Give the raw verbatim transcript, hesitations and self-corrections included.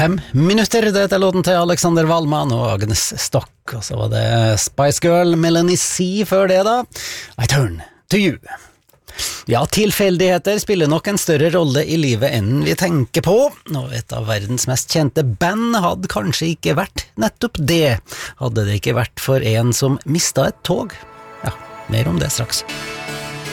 fem minutter. Dette er låten til Alexander Wallmann og Agnes Stock, og så var det Spice Girl, Melanie C før det da. I turn to you. Ja, tilfeldigheter spiller nok en større rolle i livet enn vi tenker på, og et av verdens mest kjente band hadde kanskje ikke vært nettopp det, hadde det ikke vært for en som mistet et tog. Ja, mer om det straks.